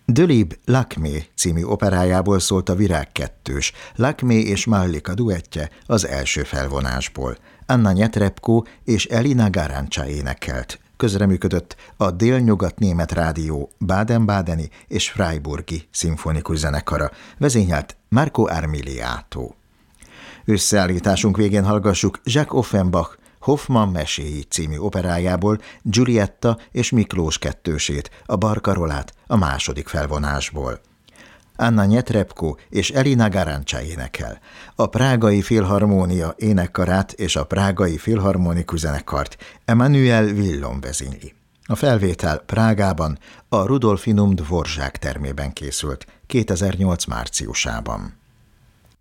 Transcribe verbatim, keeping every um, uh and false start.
Dölib Lakmé című operájából szólt a Virág kettős, Lakmé és Mallika duettje az első felvonásból. Anna Netrebko és Elina Garancsa énekelt. Közreműködött a Délnyugat-német rádió Baden-Badeni és Freiburgi szimfonikus zenekara, vezényelt Marco Armiliato. Összeállításunk végén hallgassuk Jacques Offenbach Hoffmann meséi című operájából Giulietta és Miklós kettősét, a Barkarolát a második felvonásból. Anna Netrebko és Elina Garancsa énekel. A Prágai Filharmónia énekkarát és a Prágai Filharmonikus zenekart Emanuel Villon vezényli. A felvétel Prágában, a Rudolfinum Dvorzsák termében készült kétezer-nyolc márciusában.